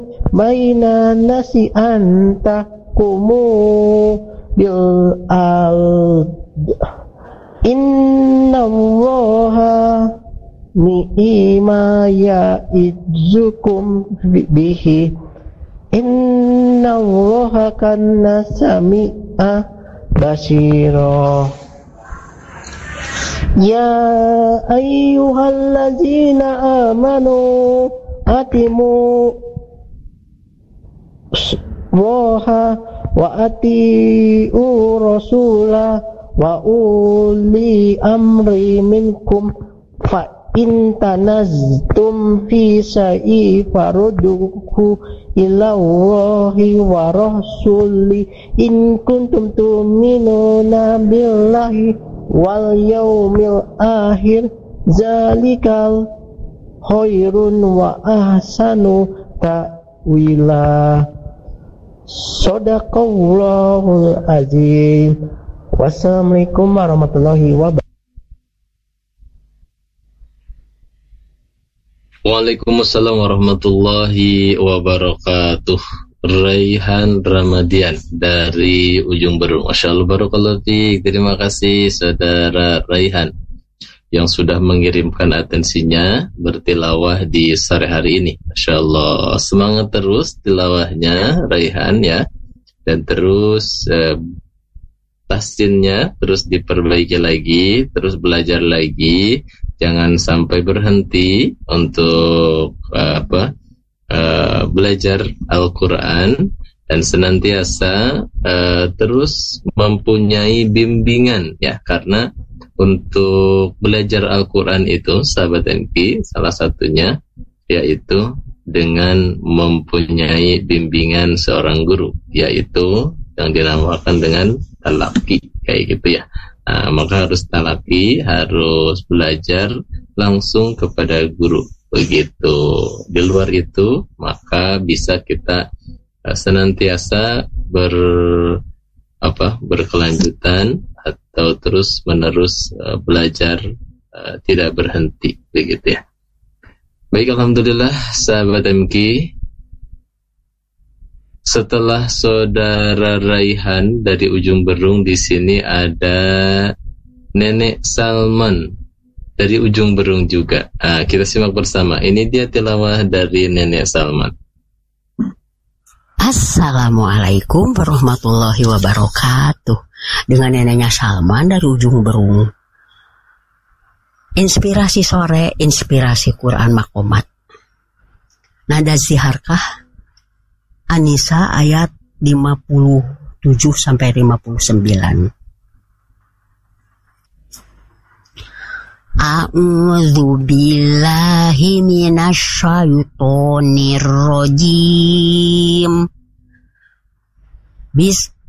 baina nasi antakumu bil innallaha ni'ma ya'izukum bihi innallaha kana sami'a basira. Ya ayyuhallazina amanu atimu waha wa ati'u rasulah wa uli amri minkum fa in tanaztum fi syai'in farudduhu ila Allahi wa rasuli in kuntum tu'minuna billahi wal yaumil akhir zalikal khairun wa ahsanu ta'wila. Shadaqallahul azim. Wassalamualaikum warahmatullahi wabarakatuh. Waalaikumsalam warahmatullahi wabarakatuh. Raihan Ramadian dari Ujung Berung. Masya Allah, barakallahu fiik. Terima kasih saudara Raihan yang sudah mengirimkan atensinya bertilawah di sore hari ini. Masya Allah, semangat terus tilawahnya Raihan ya, dan terus tahsinnya terus diperbaiki lagi, terus belajar lagi, jangan sampai berhenti untuk belajar Al-Quran, dan senantiasa terus mempunyai bimbingan ya, karena untuk belajar Al-Quran itu sahabat MK salah satunya yaitu dengan mempunyai bimbingan seorang guru, yaitu yang dinamakan dengan talaqi, kayak gitu ya. Nah, maka harus talaqi, harus belajar langsung kepada guru, begitu. Di luar itu maka bisa kita senantiasa berkelanjutan atau terus menerus belajar tidak berhenti, begitu ya. Baik, alhamdulillah sahabat MK. Setelah saudara Raihan dari Ujung Berung, di sini ada Nenek Salman dari Ujung Berung juga. Kita simak bersama. Ini dia tilawah dari Nenek Salman. Assalamualaikum warahmatullahi wabarakatuh. Dengan neneknya Salman dari Ujung Berung. Inspirasi sore, inspirasi Quran Makomat. Nada Ziharkah An-Nisa ayat 57 sampai 59. A'udzu billahi minasyaitonir rajim.